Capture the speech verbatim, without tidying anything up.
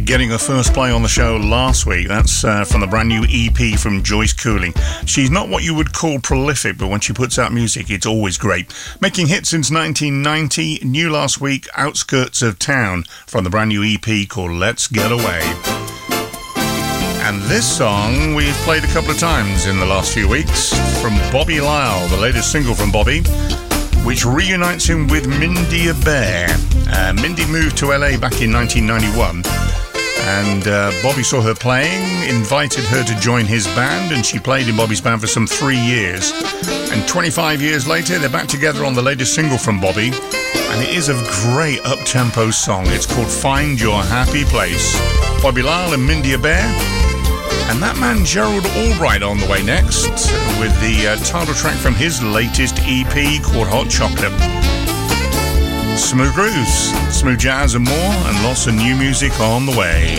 getting her first play on the show last week. That's uh, from the brand new E P from Joyce Cooling. She's not what you would call prolific, but when she puts out music, it's always great. Making hits since nineteen ninety, new last week, Outskirts of Town, from the brand new E P called Let's Get Away. And this song we've played a couple of times in the last few weeks, from Bobby Lyle, the latest single from Bobby, which reunites him with Mindy Abair. Uh, Mindy moved to L A back in nineteen ninety-one, and uh, Bobby saw her playing, invited her to join his band, and she played in Bobby's band for some three years. And twenty-five years later, they're back together on the latest single from Bobby, and it is a great up-tempo song. It's called Find Your Happy Place. Bobby Lyle and Mindy Abair. And that man Gerald Albright on the way next with the uh, title track from his latest E P called Hot Chocolate. Smooth grooves, smooth jazz and more, and lots of new music on the way.